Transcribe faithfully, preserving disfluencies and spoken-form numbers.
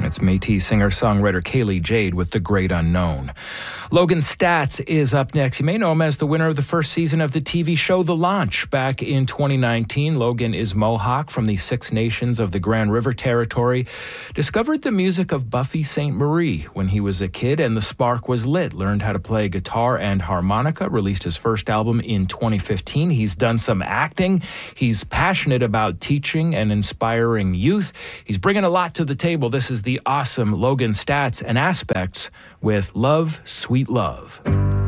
It's Métis singer-songwriter Kaylee Jade with The Great Unknown. Logan Staats is up next. You may know him as the winner of the first season of the T V show The Launch back in twenty nineteen. Logan is Mohawk from the Six Nations of the Grand River Territory. Discovered the music of Buffy Sainte Marie when he was a kid, and the spark was lit. Learned how to play guitar and harmonica. Released his first album in twenty fifteen. He's done some acting. He's passionate about teaching and inspiring youth. He's bringing a lot to the table. This is the awesome Logan Staats and Aspects with Love, Sweet Love.